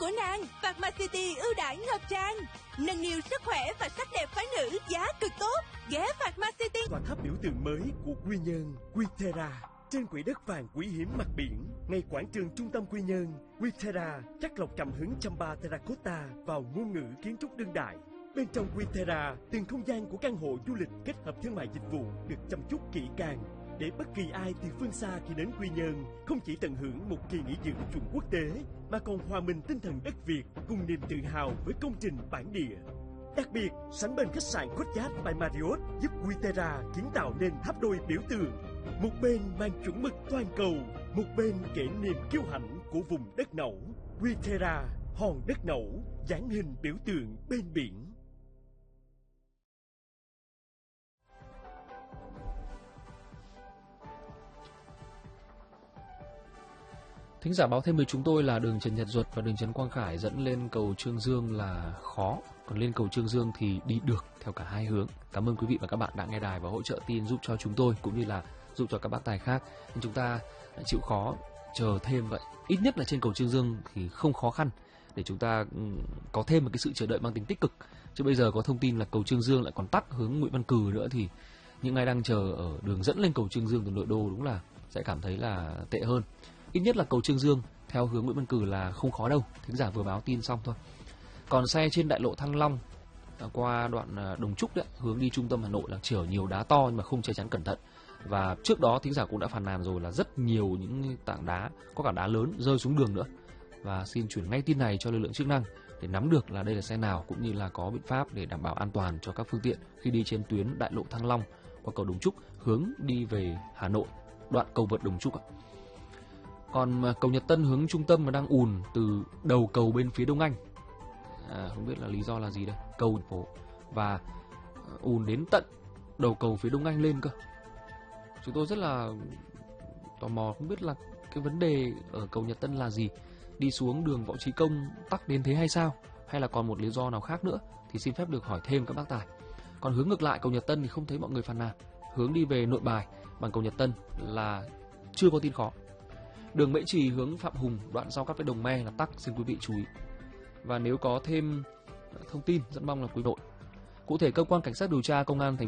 của nàng. Pharmacity ưu đãi ngập tràn, nâng niu sức khỏe và sắc đẹp phái nữ giá cực tốt. Ghé Pharmacity. Tòa tháp biểu tượng mới của Quy Nhơn, Quy-Terra, trên quỹ đất vàng quý hiếm mặt biển, ngay quảng trường trung tâm Quy Nhơn. Quy-Terra chắc lọc cảm hứng Chamba Terracotta vào ngôn ngữ kiến trúc đương đại. Bên trong Quy-Terra, từng không gian của căn hộ du lịch kết hợp thương mại dịch vụ được chăm chút kỹ càng, để bất kỳ ai từ phương xa khi đến Quy Nhơn không chỉ tận hưởng một kỳ nghỉ dưỡng chuẩn quốc tế, mà còn hòa mình tinh thần đất Việt cùng niềm tự hào với công trình bản địa. Đặc biệt, sánh bên khách sạn Courtyard by Marriott giúp Quy-Terra kiến tạo nên tháp đôi biểu tượng. Một bên mang chuẩn mực toàn cầu, một bên kể niềm kiêu hãnh của vùng đất nẩu. Quy-Terra, hòn đất nẩu, dáng hình biểu tượng bên biển. Thính giả báo thêm với chúng tôi là đường Trần Nhật Duật và đường Trần Quang Khải dẫn lên cầu Trương Dương là khó, còn lên cầu Trương Dương thì đi được theo cả hai hướng. Cảm ơn quý vị và các bạn đã nghe đài và hỗ trợ tin giúp cho chúng tôi cũng như là giúp cho các bác tài khác. Nhưng chúng ta chịu khó chờ thêm vậy. Ít nhất là trên cầu Trương Dương thì không khó khăn để chúng ta có thêm một cái sự chờ đợi mang tính tích cực. Chứ bây giờ có thông tin là cầu Trương Dương lại còn tắc hướng Nguyễn Văn Cừ nữa thì những ai đang chờ ở đường dẫn lên cầu Trương Dương từ nội đô đúng là sẽ cảm thấy là tệ hơn. Ít nhất là cầu Trương Dương theo hướng Nguyễn Văn Cừ là không khó đâu. Thính giả vừa báo tin xong thôi. Còn xe trên đại lộ Thăng Long qua đoạn Đồng Trúc đấy, hướng đi trung tâm Hà Nội là chở nhiều đá to nhưng mà không che chắn cẩn thận. Và trước đó thính giả cũng đã phàn nàn rồi là rất nhiều những tảng đá, có cả đá lớn rơi xuống đường nữa. Và xin chuyển ngay tin này cho lực lượng chức năng để nắm được là đây là xe nào cũng như là có biện pháp để đảm bảo an toàn cho các phương tiện khi đi trên tuyến đại lộ Thăng Long qua cầu Đồng Trúc hướng đi về Hà Nội, đoạn cầu vượt Đồng Trúc ạ. Còn cầu Nhật Tân hướng trung tâm mà đang ùn từ đầu cầu bên phía Đông Anh, không biết là lý do là gì đây, cầu phố và ùn đến tận đầu cầu phía Đông Anh lên cơ. Chúng tôi rất là tò mò không biết là cái vấn đề ở cầu Nhật Tân là gì, đi xuống đường Võ Trí Công tắc đến thế hay sao, hay là còn một lý do nào khác nữa thì xin phép được hỏi thêm các bác tài. Còn hướng ngược lại cầu Nhật Tân thì không thấy mọi người phàn nàn, hướng đi về Nội Bài bằng cầu Nhật Tân là chưa có tin khó. Đường Mễ Trì hướng Phạm Hùng đoạn giao cắt với Đồng Me là tắc, xin quý vị chú ý. Và nếu có thêm thông tin rất mong là quý đội. Cụ thể cơ quan cảnh sát điều tra công an thành